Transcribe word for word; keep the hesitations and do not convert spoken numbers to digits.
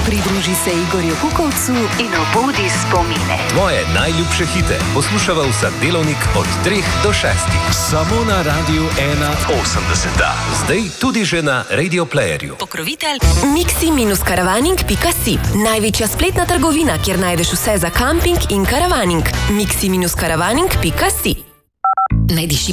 Pridruži se Igorju Kukovcu in obudi spomine. Tvoje najljubše hite poslušava vsak delovnik od treh do šestih. Samo na Radiu ena osemdeset. Zdaj tudi že na Radio Playerju. Pokrovitelj miksi dash karavaning pika si. Največja spletna trgovina, kjer najdeš vse za kamping in karavaning. miksi dash karavaning pika si. Najdiš